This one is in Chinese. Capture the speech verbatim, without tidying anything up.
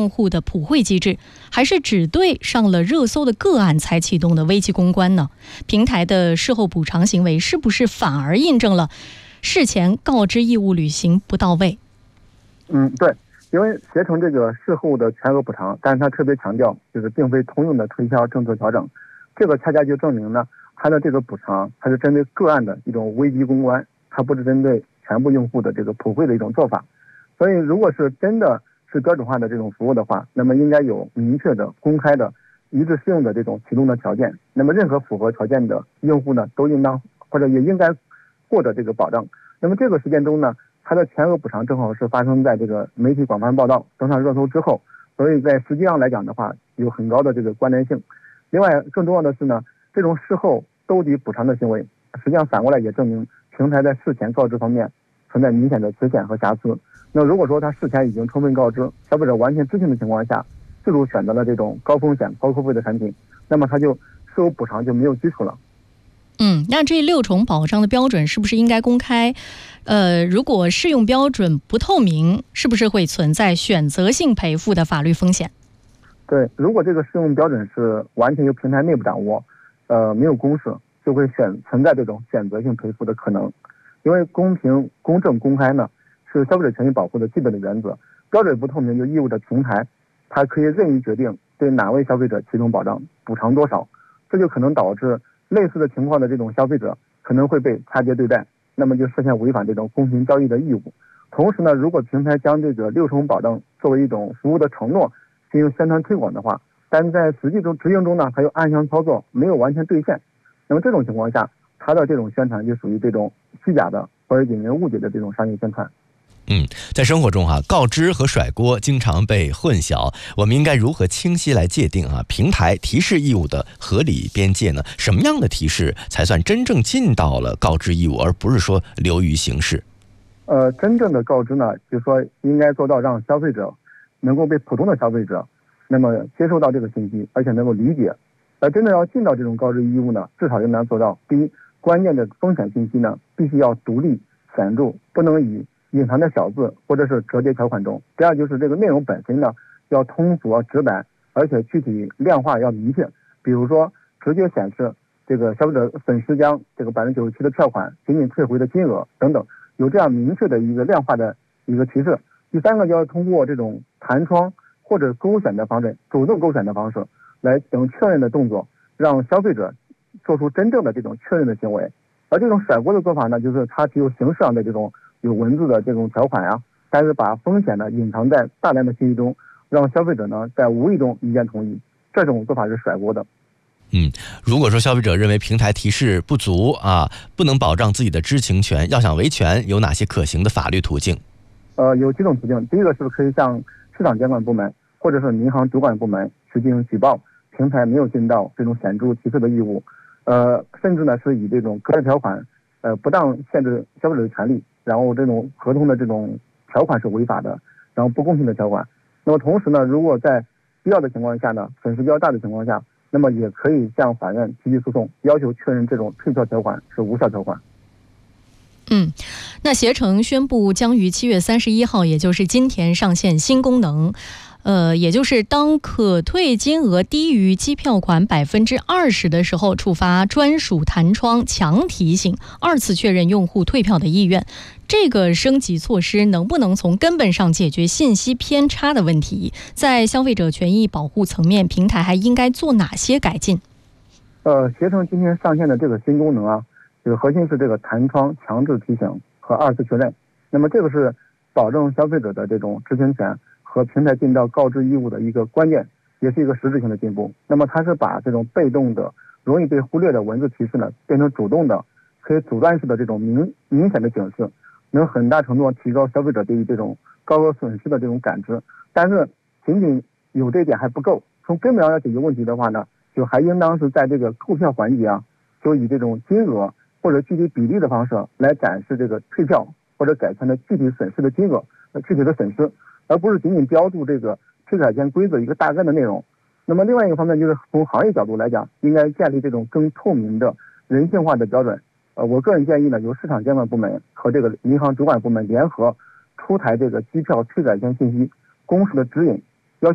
用户的普惠机制，还是只对上了热搜的个案才启动的危机公关呢？平台的事后补偿行为是不是反而印证了事前告知义务履行不到位？ 嗯，对，因为携程这个事后的全额补偿，但是他特别强调就是并非通用的推销政策调整，这个恰恰就证明呢，它的这个补偿它是针对个案的一种危机公关，它不是针对全部用户的这个普惠的一种做法。所以如果是真的是标准化的这种服务的话，那么应该有明确的公开的一致适用的这种启动的条件，那么任何符合条件的用户呢都应当或者也应该获得这个保障。那么这个事件中呢，它的全额补偿正好是发生在这个媒体广泛报道登上热搜之后，所以在实际上来讲的话有很高的这个关联性。另外更重要的是呢，这种事后兜底补偿的行为，实际上反过来也证明平台在事前告知方面存在明显的缺陷和瑕疵。那如果说他事前已经充分告知，消费者完全知情的情况下，自主选择了这种高风险高扣费的产品，那么他就事后补偿就没有基础了。 嗯，那这六重保障的标准是不是应该公开？呃，如果适用标准不透明，是不是会存在选择性赔付的法律风险？ 对，如果这个适用标准是完全由平台内部掌握，呃，没有公示，就会选存在这种选择性赔付的可能。因为公平、公正、公开呢，是消费者权益保护的基本的原则。标准不透明，就意味着平台它可以任意决定对哪位消费者提供保障、补偿多少，这就可能导致类似的情况的这种消费者可能会被差别对待，那么就涉嫌违反这种公平交易的义务。同时呢，如果平台将这个六重保障作为一种服务的承诺进行宣传推广的话，但在实际中执行中呢，还有暗箱操作，没有完全兑现。那么这种情况下，它的这种宣传就属于这种虚假的或者引人误解的这种商业宣传。 嗯，在生活中啊，告知和甩锅经常被混淆，我们应该如何清晰来界定啊平台提示义务的合理边界呢？什么样的提示才算真正尽到了告知义务，而不是说流于形式？ 呃，真正的告知呢，就是说应该做到让消费者能够被普通的消费者那么接受到这个信息，而且能够理解。而真的要尽到这种告知义务呢，至少应当做到：第一，关键的风险信息呢，必须要独立显著，不能以隐藏在小字或者是折叠条款中。第二，就是这个内容本身呢，要通俗直白，而且具体量化要明确。比如说，直接显示这个消费者损失将这个百分之九十七的票款仅仅退回的金额等等，有这样明确的一个量化的一个提示。第三个，就要通过这种弹窗或者勾选的方式，主动勾选的方式来等确认的动作，让消费者做出真正的这种确认的行为。而这种甩锅的做法呢，就是它只有形式上的这种有文字的这种条款呀、啊，但是把风险呢隐藏在大量的信息中，让消费者呢在无意中一键同意，这种做法是甩锅的。 嗯，如果说消费者认为平台提示不足啊，不能保障自己的知情权，要想维权，有哪些可行的法律途径？ 呃，有几种途径。第一个是可以向市场监管部门或者是民航主管部门去进行举报，平台没有尽到这种显著提示的义务，呃，甚至呢是以这种格式条款，呃，不当限制消费者的权利，然后这种合同的这种条款是违法的，然后不公平的条款。那么同时呢，如果在必要的情况下呢，损失比较大的情况下，那么也可以向法院提起诉讼，要求确认这种退票条款是无效条款。 嗯，那携程宣布将于七月三十一号，也就是今天上线新功能，呃，也就是当可退金额低于机票款百分之二十的时候，触发专属弹窗强提醒，二次确认用户退票的意愿。这个升级措施能不能从根本上解决信息偏差的问题？在消费者权益保护层面，平台还应该做哪些改进？ 呃，携程今天上线的这个新功能啊，这个核心是这个弹窗强制提醒和二次确认。那么这个是保证消费者的这种知情权和平台尽到告知义务的一个关键，也是一个实质性的进步。那么它是把这种被动的、容易被忽略的文字提示呢，变成主动的、可以阻断式的这种明明显的警示，能很大程度提高消费者对于这种高额损失的这种感知。但是仅仅有这一点还不够，从根本上要解决问题的话呢，就还应当是在这个购票环节啊，就以这种金额或者具体比例的方式来展示这个退票或者改签的具体损失的金额、具体的损失，而不是仅仅标注这个退改签规则一个大概的内容。那么另外一个方面就是从行业角度来讲，应该建立这种更透明的人性化的标准。呃，我个人建议呢，由市场监管部门和这个银行主管部门联合出台这个机票退改签信息公示的指引，